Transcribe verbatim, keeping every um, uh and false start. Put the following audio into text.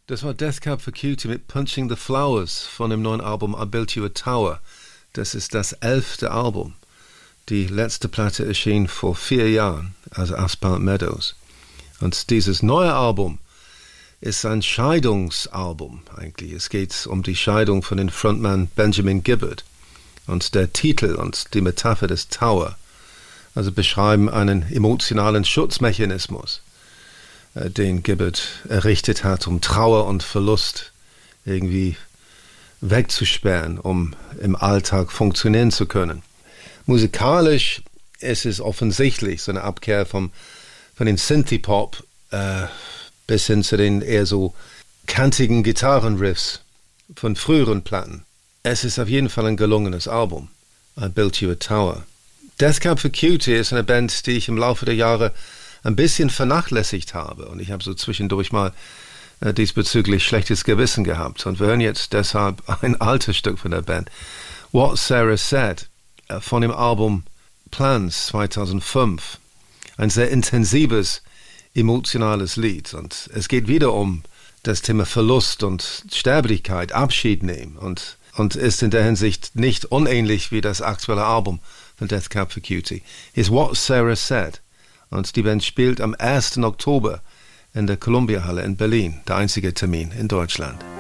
Das war Death Cab for Cutie mit Punching the Flowers von dem neuen Album I Built You a Tower. Das ist das elfte Album. Die letzte Platte erschien vor vier Jahren, also Asphalt Meadows. Und dieses neue Album ist ein Scheidungsalbum eigentlich. Es geht um die Scheidung von dem Frontmann Benjamin Gibbard. Und der Titel und die Metapher des Tower, also beschreiben einen emotionalen Schutzmechanismus, den Gibbard errichtet hat, um Trauer und Verlust irgendwie wegzusperren, um im Alltag funktionieren zu können. Musikalisch ist es offensichtlich so eine Abkehr vom, von den Synthie-Pop äh, bis hin zu den eher so kantigen Gitarrenriffs von früheren Platten. Es ist auf jeden Fall ein gelungenes Album. I Built You a Tower. Death Cab for Cutie ist eine Band, die ich im Laufe der Jahre ein bisschen vernachlässigt habe. Und ich habe so zwischendurch mal äh, diesbezüglich schlechtes Gewissen gehabt. Und wir hören jetzt deshalb ein altes Stück von der Band. What Sarah Said äh, von dem Album Plans zweitausendfünf. Ein sehr intensives, emotionales Lied. Und es geht wieder um das Thema Verlust und Sterblichkeit, Abschied nehmen. Und, und ist in der Hinsicht nicht unähnlich wie das aktuelle Album von Death Cab for Cutie. Hier ist What Sarah Said. Und die Band spielt am ersten Oktober in der Columbia Halle in Berlin, der einzige Termin in Deutschland.